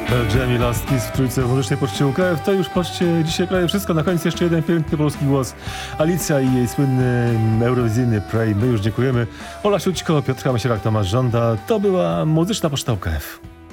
Jamie Last Kiss w trójce w muzycznej poczcie UKF. To już poczcie dzisiaj prawie wszystko. Na koniec jeszcze jeden piękny polski głos. Alicja i jej słynny eurowizyjny Pray. My już dziękujemy. Ola Siućko, Piotr Masierak, Tomasz Żąda. To była muzyczna poczta UKF.